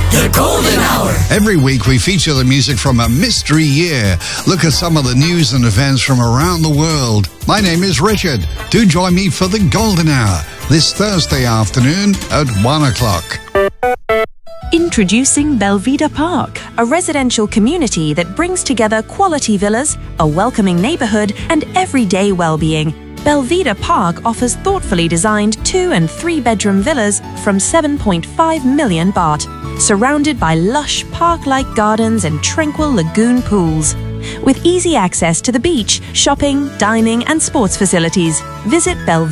The Golden Hour. Every week we feature the music from a mystery year. Look at some of the news and events from around the world. My name is Richard. Do join me for the Golden Hour this Thursday afternoon at 1 o'clock. Introducing Belvedere Park, a residential community that brings together quality villas, a welcoming neighborhood, and everyday well-being. Belvedere Park offers thoughtfully designed 2- and 3-bedroom villas from 7.5 million baht, surrounded by lush park-like gardens and tranquil lagoon pools. With easy access to the beach, shopping, dining, and sports facilities, visit Belvedere